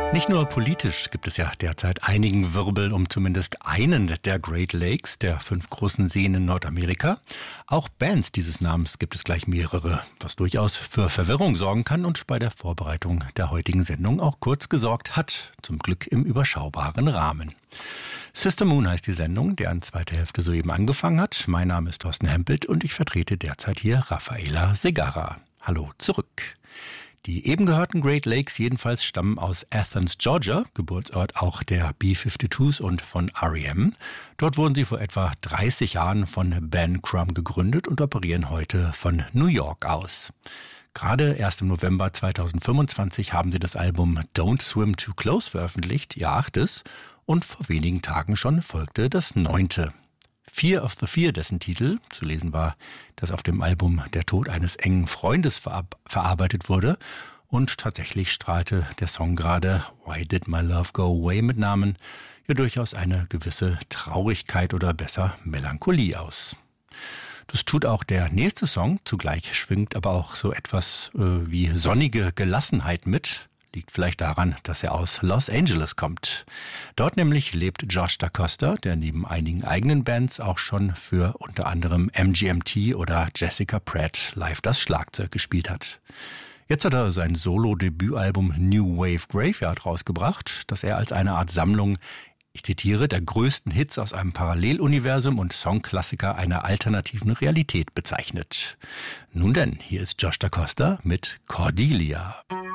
Nicht nur politisch gibt es ja derzeit einigen Wirbel um zumindest einen der Great Lakes, der 5 großen Seen in Nordamerika. Auch Bands dieses Namens gibt es gleich mehrere, was durchaus für Verwirrung sorgen kann und bei der Vorbereitung der heutigen Sendung auch kurz gesorgt hat, zum Glück im überschaubaren Rahmen. Sister Moon heißt die Sendung, deren zweite Hälfte soeben angefangen hat. Mein Name ist Thorsten Hempelt und ich vertrete derzeit hier Rafaela Segarra. Hallo zurück. Die eben gehörten Great Lakes jedenfalls stammen aus Athens, Georgia, Geburtsort auch der B-52s und von R.E.M. Dort wurden sie vor etwa 30 Jahren von Ben Crumb gegründet und operieren heute von New York aus. Gerade erst im November 2025 haben sie das Album Don't Swim Too Close veröffentlicht, ihr 8. Und vor wenigen Tagen schon folgte das 9. Fear of the Fear, dessen Titel zu lesen war, dass auf dem Album der Tod eines engen Freundes verarbeitet wurde. Und tatsächlich strahlte der Song gerade Why Did My Love Go Away mit Namen ja durchaus eine gewisse Traurigkeit oder besser Melancholie aus. Das tut auch der nächste Song, zugleich schwingt aber auch so etwas wie sonnige Gelassenheit mit. Liegt vielleicht daran, dass er aus Los Angeles kommt. Dort nämlich lebt Josh DaCosta, der neben einigen eigenen Bands auch schon für unter anderem MGMT oder Jessica Pratt live das Schlagzeug gespielt hat. Jetzt hat er sein Solo-Debütalbum New Wave Graveyard rausgebracht, das er als eine Art Sammlung, ich zitiere, der größten Hits aus einem Paralleluniversum und Songklassiker einer alternativen Realität bezeichnet. Nun denn, hier ist Josh DaCosta mit Cordelia.